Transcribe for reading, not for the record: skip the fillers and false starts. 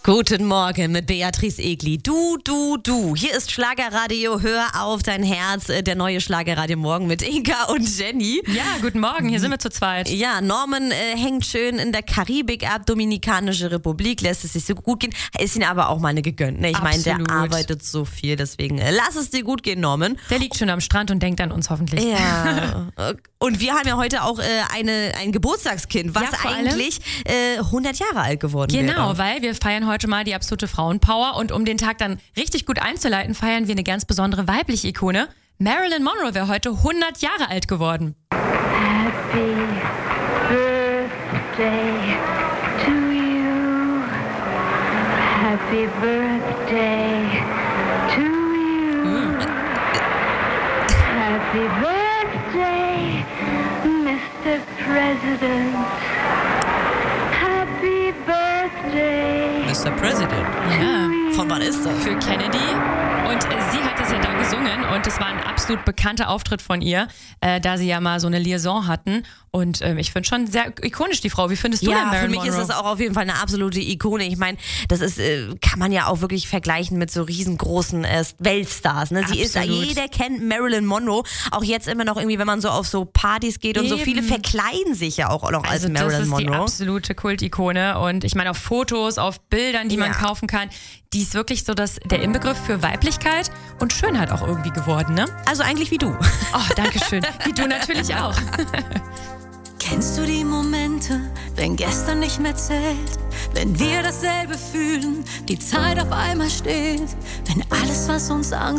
Guten Morgen mit Beatrice Egli. Du. Hier ist Schlagerradio. Hör auf dein Herz. Der neue Schlagerradio Morgen mit Inka und Jenny. Ja, guten Morgen. Hier sind wir zu zweit. Ja, Norman hängt schön in der Karibik ab. Dominikanische Republik. Lässt es sich so gut gehen. Ist ihm aber auch mal eine gegönnt. Ne? Ich meine, der arbeitet so viel. Deswegen lass es dir gut gehen, Norman. Der liegt schon am Strand und denkt an uns hoffentlich. Ja. Und wir haben ja heute auch ein Geburtstagskind, was eigentlich 100 Jahre alt geworden wäre. Genau, weil wir feiern heute mal die absolute Frauenpower und um den Tag dann richtig gut einzuleiten, feiern wir eine ganz besondere weibliche Ikone. Marilyn Monroe wäre heute 100 Jahre alt geworden. Happy birthday to you. Happy birthday to you. Happy birthday, Mr. President. Happy birthday. Mr. President. Ja. Von wann ist das? Für Kennedy. Und sie hat das ja da gesungen und es war ein absolut bekannter Auftritt von ihr, da sie ja mal so eine Liaison hatten. Und ich finde schon sehr ikonisch, die Frau. Wie findest du denn Marilyn Monroe? Für mich ist das auch auf jeden Fall eine absolute Ikone. Ich meine, das ist, kann man ja auch wirklich vergleichen mit so riesengroßen Weltstars. Ne? Sie ist, jeder kennt Marilyn Monroe. Auch jetzt immer noch irgendwie, wenn man so auf so Partys geht und so viele verkleiden sich ja auch noch als Marilyn Monroe. Das ist die absolute Kultikone. Und ich meine, auf Fotos, auf Bildern, die man kaufen kann, die ist wirklich so der Inbegriff für Weiblichkeit und Schönheit auch irgendwie geworden, ne? Also eigentlich wie du. Oh, danke schön. Wie du natürlich auch. Kennst du die Momente, wenn gestern nicht mehr zählt, wenn wir dasselbe fühlen, die Zeit auf einmal steht, wenn alles, was uns Angst